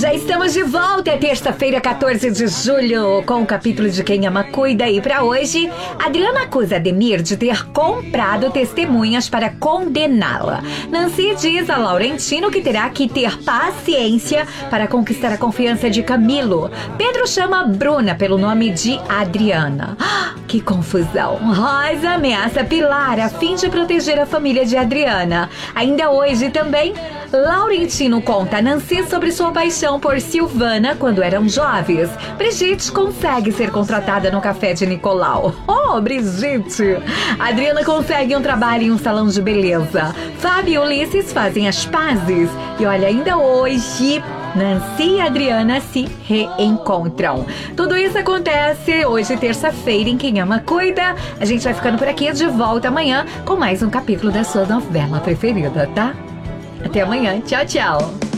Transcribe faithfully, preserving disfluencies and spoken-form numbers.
Já estamos de volta, é terça-feira, quatorze de julho, com o capítulo de Quem Ama Cuida. E para hoje, Adriana acusa Ademir de ter comprado testemunhas para condená-la. Nancy diz a Laurentino que terá que ter paciência para conquistar a confiança de Camilo. Pedro chama Bruna pelo nome de Adriana. Que confusão. Rosa ameaça Pilar a fim de proteger a família de Adriana. Ainda hoje também, Laurentino conta a Nancy sobre sua paixão por Silvana quando eram jovens. Brigitte consegue ser contratada no café de Nicolau. Oh, Brigitte! Adriana consegue um trabalho em um salão de beleza. Fábio e Ulisses fazem as pazes. E olha, ainda hoje, Nancy e Adriana se reencontram. Tudo isso acontece hoje, terça-feira, em Quem Ama Cuida. A gente vai ficando por aqui, de volta amanhã com mais um capítulo da sua novela preferida, tá? Até amanhã. Tchau, tchau.